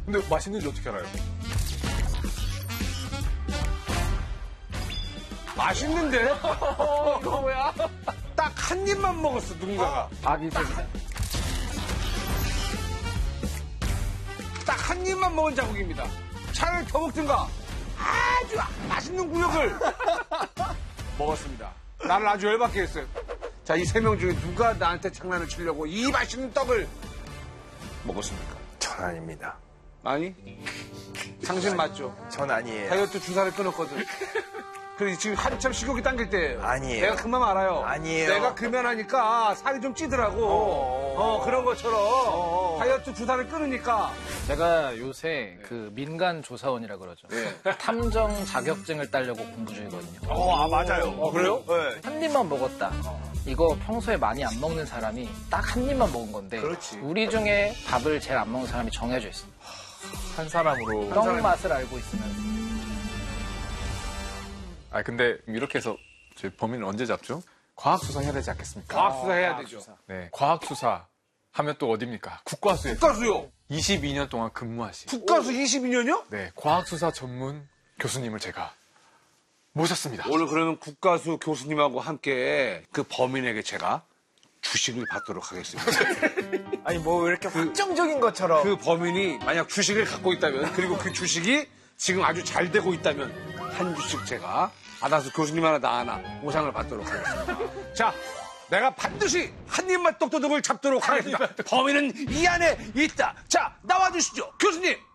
근데 맛있는지 어떻게 알아요? 맛있는데? 이거 뭐야? 딱 한 입만 먹었어, 누군가가. 악의적이다. 딱 한 입만 먹은 자국입니다. 차라리 더 먹든가 아주 맛있는 구역을 먹었습니다. 나를 아주 열받게 했어요. 자, 이 세 명 중에 누가 나한테 장난을 치려고 이 맛있는 떡을 먹었습니까? 전 아닙니다. 아니? 당신 맞죠? 전 아니에요. 다이어트 주사를 끊었거든. 그래 지금 한참 식욕이 당길 때예요. 아니에요. 내가 그 맘 알아요. 아니에요. 내가 금연하니까 살이 좀 찌더라고. 그런 것처럼 다이어트 주사를 끊으니까. 제가 요새 그 민간 조사원이라 그러죠. 탐정 자격증을 따려고 공부 중이거든요. 맞아요. 그래요? 네. 한 입만 먹었다. 이거 평소에 많이 안 먹는 사람이 딱 한 입만 먹은 건데 그렇지. 우리 중에 밥을 제일 안 먹는 사람이 정해져 있습니다. 한 사람으로. 떡 맛을 알고 있으면. 아, 근데 이렇게 해서 저희 범인을 언제 잡죠? 과학수사 해야 되지 않겠습니까? 과학수사 해야 되죠. 네. 과학수사 하면 또 어딥니까? 국과수에서 국가수요. 22년 동안 근무하신. 국가수 22년이요? 네. 과학수사 전문 교수님을 제가 모셨습니다. 오늘 그러면 국가수 교수님하고 함께 그 범인에게 제가 주식을 받도록 하겠습니다. 아니 뭐 왜 이렇게 확정적인 것처럼. 그 범인이 만약 주식을 갖고 있다면 그리고 그 주식이 지금 아주 잘 되고 있다면 한 주씩 제가 받아서 교수님 하나 나 하나 보상을 받도록 하겠습니다. 자, 내가 반드시 한 입만 떡도둑을 잡도록 하겠습니다. 범인은 이 안에 있다. 자, 나와주시죠. 교수님.